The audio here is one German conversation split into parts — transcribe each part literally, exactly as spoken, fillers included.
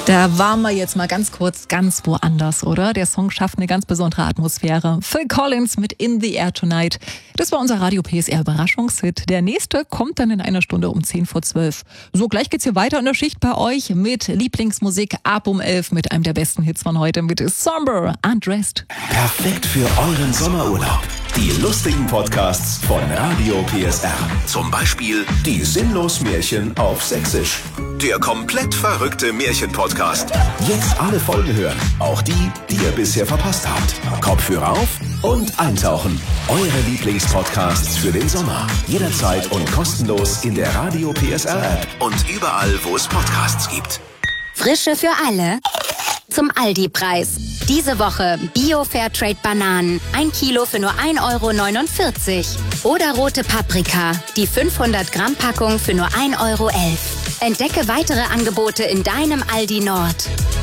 Da waren wir jetzt mal ganz kurz ganz woanders, oder? Der Song schafft eine ganz besondere Atmosphäre. Phil Collins mit In the Air Tonight. Das war unser Radio P S R Überraschungshit. Der nächste kommt dann in einer Stunde um zehn vor zwölf. So, gleich geht's hier weiter in der Schicht bei euch mit Lieblingsmusik ab um elf mit einem der besten Hits von heute mit Somber, Undressed. Perfekt für euren Sommerurlaub. Die lustigen Podcasts von Radio P S R. Zum Beispiel die Sinnlos-Märchen auf Sächsisch. Der komplett verrückte Märchen-Podcast. Jetzt alle Folgen hören. Auch die, die ihr bisher verpasst habt. Kopfhörer auf und eintauchen. Eure Lieblingspodcasts für den Sommer. Jederzeit und kostenlos in der Radio P S R App. Und überall, wo es Podcasts gibt. Frische für alle. Zum Aldi-Preis. Diese Woche Bio-Fairtrade Bananen. Ein Kilo für nur ein Euro neunundvierzig. Oder rote Paprika. Die fünfhundert Gramm Packung für nur ein Euro elf. Entdecke weitere Angebote in deinem Aldi Nord.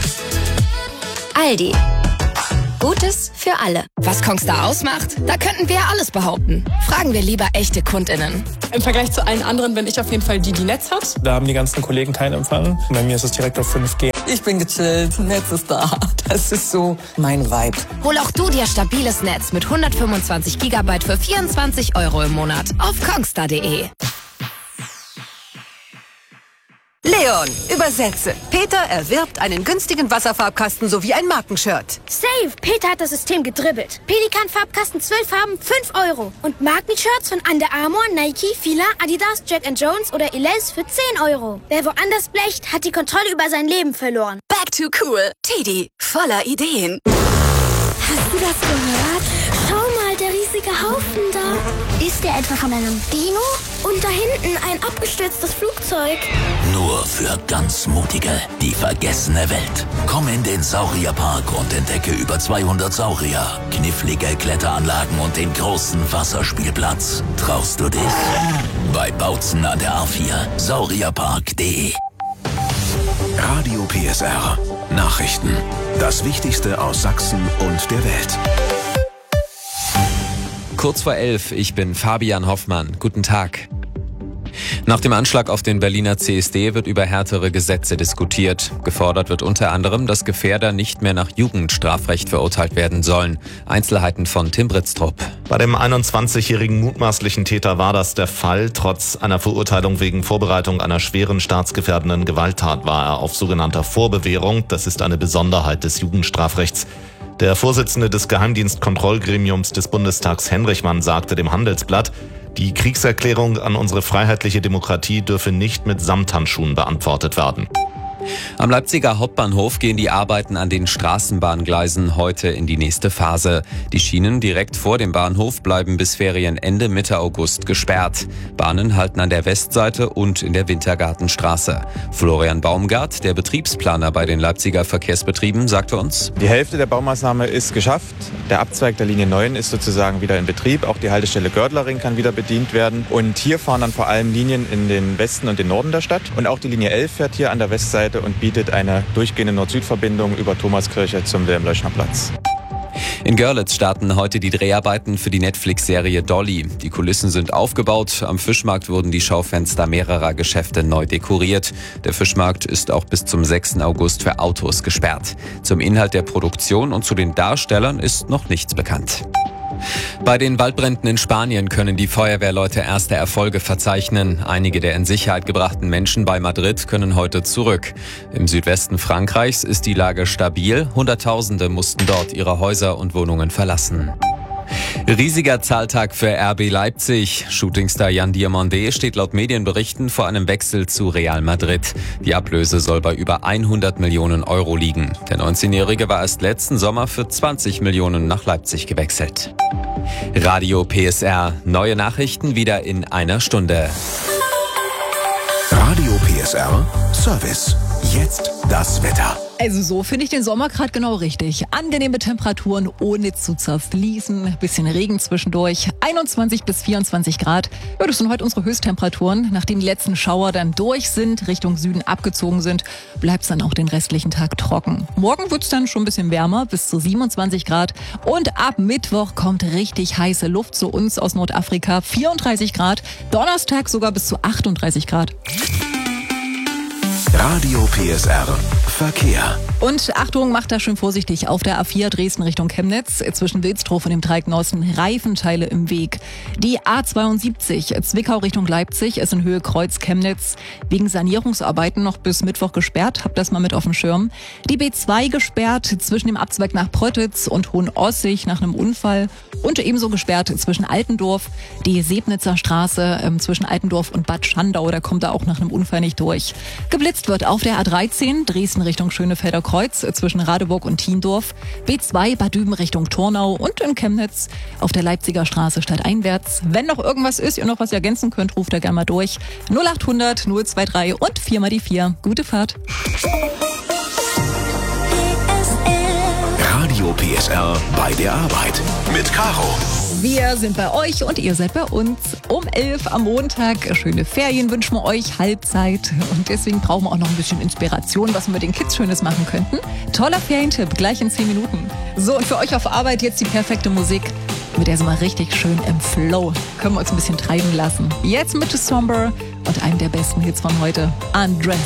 Aldi. Gutes für alle. Was Kongstar ausmacht? Da könnten wir alles behaupten. Fragen wir lieber echte KundInnen. Im Vergleich zu allen anderen bin ich auf jeden Fall die, die Netz hat. Da haben die ganzen Kollegen keinen Empfang. Bei mir ist es direkt auf fünf G. Ich bin gechillt, Netz ist da. Das ist so mein Vibe. Hol auch du dir stabiles Netz mit hundertfünfundzwanzig Gigabyte für vierundzwanzig Euro im Monat auf kongstar punkt de. Leon, übersetze. Peter erwirbt einen günstigen Wasserfarbkasten sowie ein Markenshirt. Save! Peter hat das System gedribbelt. Pelikan-Farbkasten zwölf Farben, fünf Euro. Und Markenshirts von Under Armour, Nike, Fila, Adidas, Jack and Jones oder Elize für zehn Euro. Wer woanders blecht, hat die Kontrolle über sein Leben verloren. Back to cool. Teddy, voller Ideen. Hast du das gehört? Schau mal, der riesige Haufen da. Ist der etwa von einem Dino? Und da hinten ein abgestürztes Flugzeug. Nur für ganz Mutige. Die vergessene Welt. Komm in den Saurierpark und entdecke über zweihundert Saurier, knifflige Kletteranlagen und den großen Wasserspielplatz. Traust du dich? Bei Bautzen an der A vier. saurierpark punkt de. Radio P S R. Nachrichten. Das Wichtigste aus Sachsen und der Welt. Kurz vor elf, ich bin Fabian Hoffmann. Guten Tag. Nach dem Anschlag auf den Berliner C S D wird über härtere Gesetze diskutiert. Gefordert wird unter anderem, dass Gefährder nicht mehr nach Jugendstrafrecht verurteilt werden sollen. Einzelheiten von Tim Britztrup. Bei dem einundzwanzigjährigen mutmaßlichen Täter war das der Fall. Trotz einer Verurteilung wegen Vorbereitung einer schweren staatsgefährdenden Gewalttat war er auf sogenannter Vorbewährung. Das ist eine Besonderheit des Jugendstrafrechts. Der Vorsitzende des Geheimdienstkontrollgremiums des Bundestags, Henrichmann, sagte dem Handelsblatt, die Kriegserklärung an unsere freiheitliche Demokratie dürfe nicht mit Samthandschuhen beantwortet werden. Am Leipziger Hauptbahnhof gehen die Arbeiten an den Straßenbahngleisen heute in die nächste Phase. Die Schienen direkt vor dem Bahnhof bleiben bis Ferienende Mitte August gesperrt. Bahnen halten an der Westseite und in der Wintergartenstraße. Florian Baumgart, der Betriebsplaner bei den Leipziger Verkehrsbetrieben, sagte uns: Die Hälfte der Baumaßnahme ist geschafft. Der Abzweig der Linie neun ist sozusagen wieder in Betrieb. Auch die Haltestelle Gördlering kann wieder bedient werden. Und hier fahren dann vor allem Linien in den Westen und den Norden der Stadt. Und auch die Linie elf fährt hier an der Westseite und bietet eine durchgehende Nord-Süd-Verbindung über Thomaskirche zum Wilhelm-Leuschner-Platz. In Görlitz starten heute die Dreharbeiten für die Netflix-Serie Dolly. Die Kulissen sind aufgebaut. Am Fischmarkt wurden die Schaufenster mehrerer Geschäfte neu dekoriert. Der Fischmarkt ist auch bis zum sechsten August für Autos gesperrt. Zum Inhalt der Produktion und zu den Darstellern ist noch nichts bekannt. Bei den Waldbränden in Spanien können die Feuerwehrleute erste Erfolge verzeichnen. Einige der in Sicherheit gebrachten Menschen bei Madrid können heute zurück. Im Südwesten Frankreichs ist die Lage stabil. Hunderttausende mussten dort ihre Häuser und Wohnungen verlassen. Riesiger Zahltag für R B Leipzig. Shootingstar Jan Diomandé steht laut Medienberichten vor einem Wechsel zu Real Madrid. Die Ablöse soll bei über hundert Millionen Euro liegen. Der neunzehnjährige war erst letzten Sommer für zwanzig Millionen nach Leipzig gewechselt. Radio P S R. Neue Nachrichten wieder in einer Stunde. Radio P S R Service. Jetzt das Wetter. Also so finde ich den Sommer gerade genau richtig. Angenehme Temperaturen ohne zu zerfließen. Bisschen Regen zwischendurch. einundzwanzig bis vierundzwanzig Grad. Ja, das sind heute unsere Höchsttemperaturen. Nachdem die letzten Schauer dann durch sind, Richtung Süden abgezogen sind, bleibt es dann auch den restlichen Tag trocken. Morgen wird es dann schon ein bisschen wärmer, bis zu siebenundzwanzig Grad. Und ab Mittwoch kommt richtig heiße Luft zu uns aus Nordafrika. vierunddreißig Grad. Donnerstag sogar bis zu achtunddreißig Grad. Radio P S R Verkehr. Und Achtung, macht da schön vorsichtig auf der A vier Dresden Richtung Chemnitz. Zwischen Wilsdruf und dem Dreieck Norsten Reifenteile im Weg. Die A zweiundsiebzig Zwickau Richtung Leipzig ist in Höhe Kreuz Chemnitz wegen Sanierungsarbeiten noch bis Mittwoch gesperrt. Habt das mal mit auf dem Schirm. Die B zwei gesperrt zwischen dem Abzweig nach Pröttitz und Hohenossig nach einem Unfall. Und ebenso gesperrt zwischen Altendorf, die Sebnitzer Straße ähm, zwischen Altendorf und Bad Schandau. Da kommt er auch nach einem Unfall nicht durch. Geblitzt wird auf der A dreizehn Dresden Richtung Schönefelder Kreuz zwischen Radeburg und Thiendorf. B zwei Bad Düben Richtung Tornau und in Chemnitz auf der Leipziger Straße stadteinwärts. Wenn noch irgendwas ist, ihr noch was ergänzen könnt, ruft da gerne mal durch. null acht hundert null zwei drei und vier mal die vier. Gute Fahrt. Radio P S R bei der Arbeit mit Caro. Wir sind bei euch und ihr seid bei uns. Um elf am Montag. Schöne Ferien wünschen wir euch, Halbzeit. Und deswegen brauchen wir auch noch ein bisschen Inspiration, was wir mit den Kids Schönes machen könnten. Toller Ferientipp, gleich in zehn Minuten. So, und für euch auf Arbeit jetzt die perfekte Musik. Mit der sind wir richtig schön im Flow. Können wir uns ein bisschen treiben lassen. Jetzt mit The Somber und einem der besten Hits von heute, Undressed.